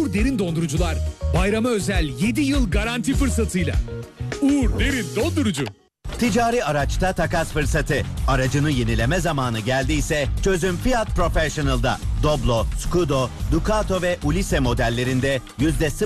Uğur Derin Dondurucular bayrama özel 7 yıl garanti fırsatıyla. Uğur Derin Dondurucu. Ticari araçta takas fırsatı. Aracını yenileme zamanı geldiyse çözüm Fiat Professional'da. Doblo, Scudo, Ducato ve Ulisse modellerinde %0